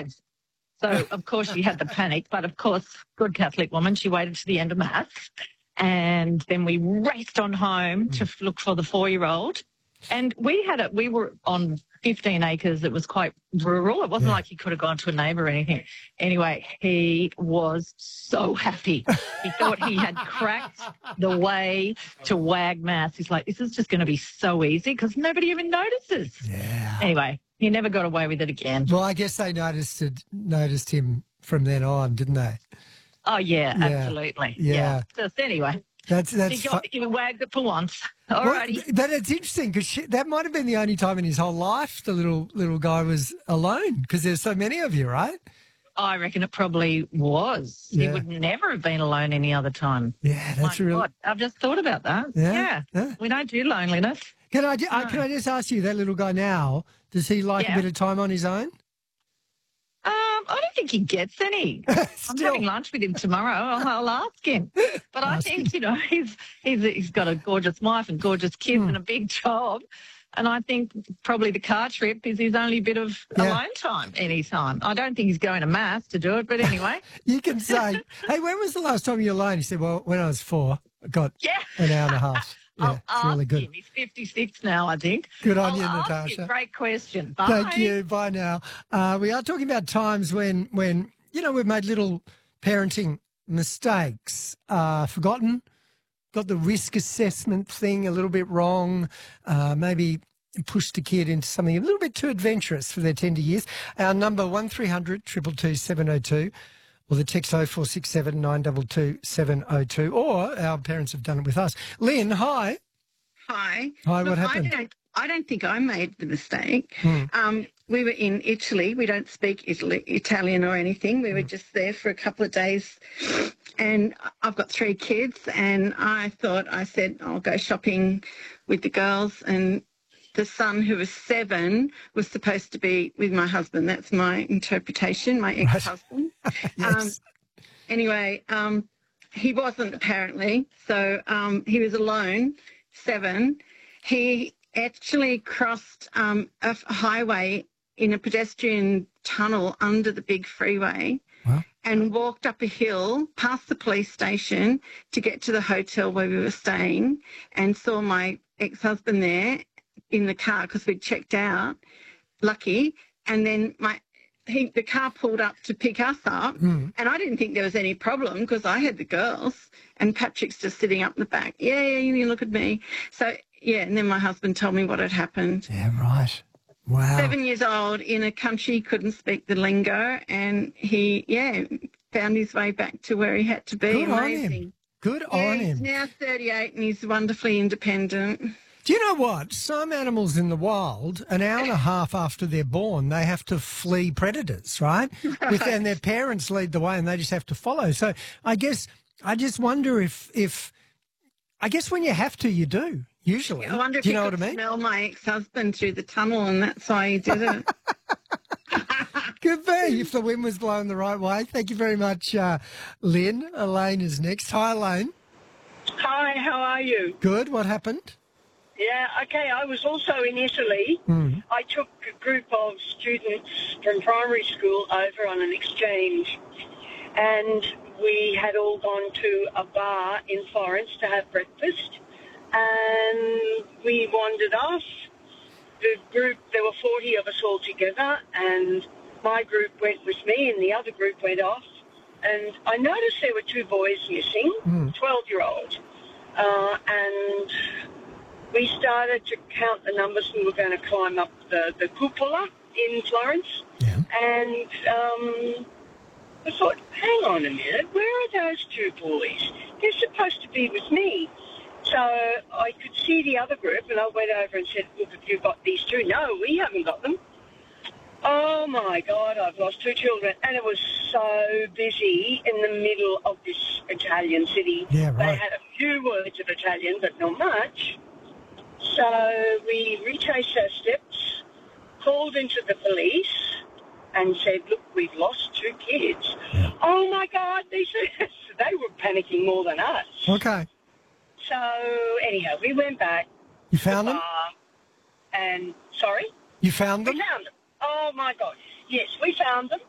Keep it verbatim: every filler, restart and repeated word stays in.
dead. So, of course, she had the panic. But, of course, good Catholic woman, she waited to the end of Mass. And then we raced on home to look for the four-year-old. And we had it, we were on fifteen acres. It was quite rural. It wasn't Yeah. like he could have gone to a neighbour or anything. Anyway, he was so happy. He thought he had cracked the way to Wag Mass. He's like, this is just going to be so easy because nobody even notices. Yeah. Anyway, he never got away with it again. Well, I guess they noticed it, noticed him from then on, didn't they? Oh, yeah, Yeah. absolutely. Yeah. Yeah. Just anyway. That's that's. He, got, fu- he wagged it for once. All Well, righty. but it's interesting because that might have been the only time in his whole life the little little guy was alone because there's so many of you, right? I reckon it probably was. Yeah. He would never have been alone any other time. Yeah, that's My real. God, I've just thought about that. Yeah, Yeah. yeah. We don't do loneliness. Can I, ju- uh, No. can I just ask you, that little guy now, does he like Yeah. a bit of time on his own? Um, I don't think he gets any. I'm Still. having lunch with him tomorrow. I'll, I'll ask him. But I Ask think, you know, he's, he's he's got a gorgeous wife and gorgeous kids Hmm. and a big job. And I think probably the car trip is his only bit of Yeah. alone time any time. I don't think he's going to Mass to do it, but anyway. You can say, hey, when was the last time you were alone? He said, well, when I was four, I got Yeah. an hour and a half. Yeah, I'll it's ask really good. him. He's fifty-six now, I think. Good on I'll you, ask Natasha. him. Great question. Bye. Thank you. Bye now. Uh, we are talking about times when, when you know, we've made little parenting mistakes, uh, forgotten, got the risk assessment thing a little bit wrong, uh, maybe pushed the kid into something a little bit too adventurous for their tender years. Our number one three hundred two two two seven oh two or the text oh four six seven nine two two seven oh two, or our parents have done it with us. Lynn, hi. Hi. Hi, Look, what happened? I don't, I don't think I made the mistake. Hmm. Um, we were in Italy. We don't speak Italy, Italian or anything. We were Hmm. just there for a couple of days. And I've got three kids. And I thought, I said, I'll go shopping with the girls. And the son, who was seven, was supposed to be with my husband. That's my interpretation, my ex-husband. Yes. Anyway, um, he wasn't apparently. So um, he was alone, seven. He actually crossed um, a f- highway in a pedestrian tunnel under the big freeway. Wow. And walked up a hill past the police station to get to the hotel where we were staying, and saw my ex-husband there in the car because we'd checked out, lucky. And then my he, the car pulled up to pick us up, Mm. and I didn't think there was any problem because I had the girls, and Patrick's just sitting up the back. Yeah, yeah, you look at me. So, yeah, and then my husband told me what had happened. Yeah, right. Wow. Seven years old in a country, couldn't speak the lingo, and he, yeah, found his way back to where he had to be. Good on Amazing. him. Good Yeah, on he's him. now thirty-eight and he's wonderfully independent. Do you know what? Some animals in the wild, an hour and a half after they're born, they have to flee predators, right? With, and their parents lead the way and they just have to follow. So I guess, I just wonder if, if I guess when you have to, you do, usually. I wonder if Do you he know could what I mean? smell my ex-husband through the tunnel and that's why he did it. Could be, if the wind was blowing the right way. Thank you very much, uh, Lynn. Elaine is next. Hi, Elaine. Hi, how are you? Good. What happened? Yeah, okay, I was also in Italy. Mm. I took a group of students from primary school over on an exchange, and we had all gone to a bar in Florence to have breakfast, and we wandered off. The group, there were forty of us all together, and my group went with me, and the other group went off, and I noticed there were two boys missing, Mm. twelve-year-olds, uh, and we started to count the numbers. We were going to climb up the, the cupola in Florence. Yeah. And um, I thought, hang on a minute, where are those two boys? They're supposed to be with me. So I could see the other group, and I went over and said, look, have you got these two? No, we haven't got them. Oh, my God, I've lost two children. And it was so busy in the middle of this Italian city. Yeah, They right. had a few words of Italian, but not much. So we retraced our steps, called into the police, and said, look, we've lost two kids. Yeah. Oh, my God, they said they were panicking more than us. Okay. So, anyhow, we went back You to the found them? bar, and, sorry? You found We them? found them. Oh, my God. Yes, we found them.